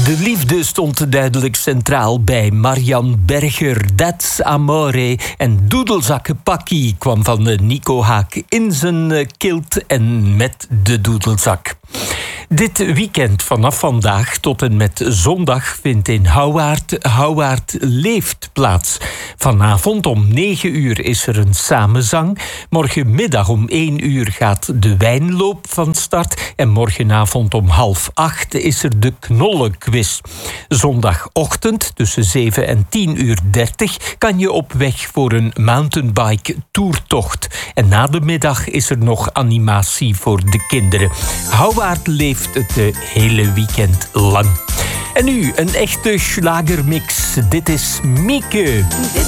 De liefde stond duidelijk centraal bij Marian Berger. That's Amore. En Doedelzakken Pakkie kwam van Nico Haak in zijn kilt en met de doedelzak. Dit weekend vanaf vandaag tot en met zondag vindt in Houwaard Leeft plaats. Vanavond om 9 uur is er een samenzang. Morgenmiddag om 1 uur gaat de wijnloop van start. En morgenavond om 7:30 is er de knollenquiz. Zondagochtend tussen 7 en 10:30 kan je op weg voor een mountainbike toertocht. En na de middag is er nog animatie voor de kinderen. Houwaard Leeft het hele weekend lang. En nu een echte schlagermix. Dit is Mieke.